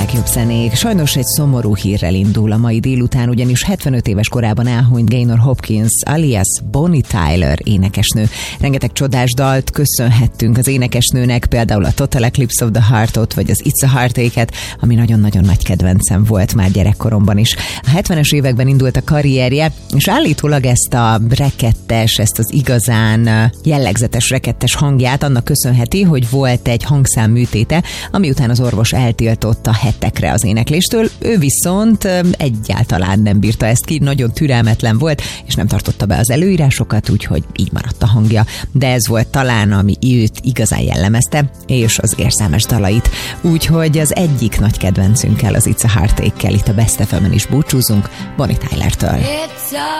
legjobb zenék. Sajnos egy szomorú hírrel indul a mai délután, ugyanis 75 éves korában elhunyt Gaynor Hopkins, alias Bonnie Tyler énekesnő. Rengeteg csodás dalt köszönhettünk az énekesnőnek, például a Total Eclipse of the Heart-ot, vagy az It's a Heartache-et, ami nagyon-nagyon nagy kedvencem volt már gyerekkoromban is. A 70-es években indult a karrierje, és állítólag ezt a rekettes, ezt az igazán jellegzetes rekettes hangját annak köszönheti, hogy volt egy hangszámműtéte, ami után az orvos eltiltotta hetekre az énekléstől. Ő viszont egyáltalán nem bírta ezt ki, nagyon türelmetlen volt, és nem tartotta be az előírásokat, úgyhogy így maradt a hangja. De ez volt talán, ami őt igazán jellemezte, és az érzelmes dalait. Úgyhogy az egyik nagy kedvencünkkel, az It's a Heartache-kel itt a Best FM-en is búcsúzunk, Bonnie Tylertől.